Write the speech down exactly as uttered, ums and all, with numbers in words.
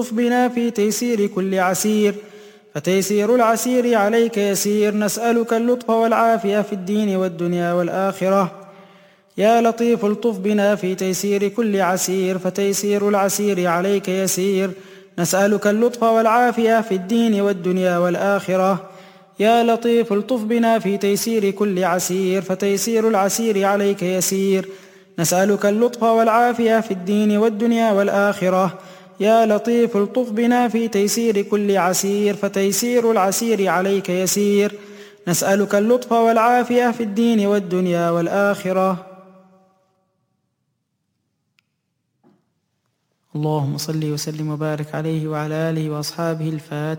بنا في تيسير كل عسير، فتيسير العسير عليك يسير. نسألك اللطف والعافية في الدين والدنيا والآخرة. يا لطيف الطف بنا في تيسير كل عسير، فتيسير العسير عليك يسير. نسألك اللطف والعافية في الدين والدنيا والآخرة. يا لطيف الطف بنا في تيسير كل عسير، فتيسير العسير عليك يسير. نسألك اللطف والعافية في الدين والدنيا والآخرة. يا لطيف الطف بنا في تيسير كل عسير، فتيسير العسير عليك يسير. نسألك اللطف والعافية في الدين والدنيا والآخرة. اللهم صل وسلم وبارك عليه وعلى آله وأصحابه. الفاتحة.